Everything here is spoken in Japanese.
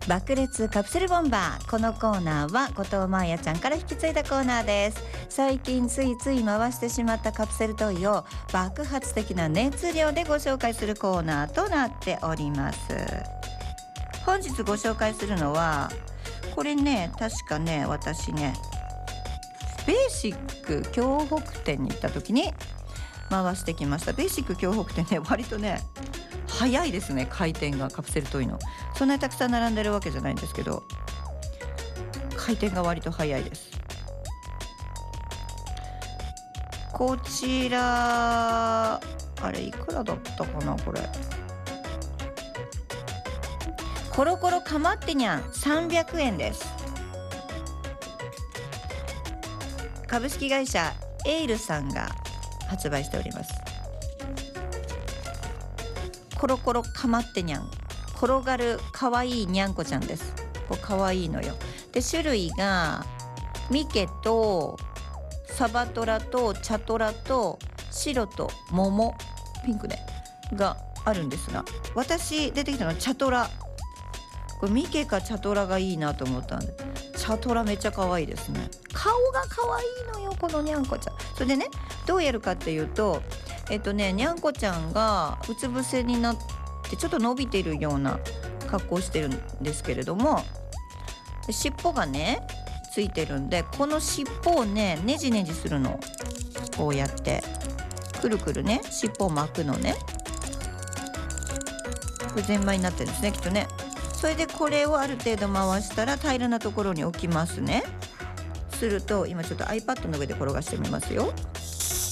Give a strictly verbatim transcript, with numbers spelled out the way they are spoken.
爆裂カプセルボンバー。このコーナーは後藤真彩ちゃんから引き継いだコーナーです。最近ついつい回してしまったカプセルトイを爆発的な熱量でご紹介するコーナーとなっております。本日ご紹介するのはこれね、確かね、私ねベーシック京北店に行った時に回してきました。ベーシック京北店ね、割とね早いですね、回転が。カプセルトイのそんなにたくさん並んでるわけじゃないんですけど、回転が割と早いです。こちらあれいくらだったかな。これコロコロかまってにゃんさんびゃくえんです。株式会社エイルさんが発売しております。コロコロかまってにゃん、転がるかわいいにゃんこちゃんです。これかわいいのよ。で種類がミケとサバトラとチャトラと白と桃、ピンクねがあるんですが、私出てきたのはチャトラ。これミケかチャトラがいいなと思ったんで、チャトラめっちゃ可愛いですね。顔が可愛いのよ、このにゃんこちゃん。それでね、どうやるかっていうと、えっとねにゃんこちゃんがうつ伏せになってちょっと伸びているような格好をしてるんですけれども、尻尾がねついてるんで、この尻尾をねねじねじするの。こうやってくるくるね尻尾を巻くのね。これゼンマイになってるんですね、きっとね。それでこれをある程度回したら平らなところに置きますね。すると今ちょっと iPad の上で転がしてみますよ。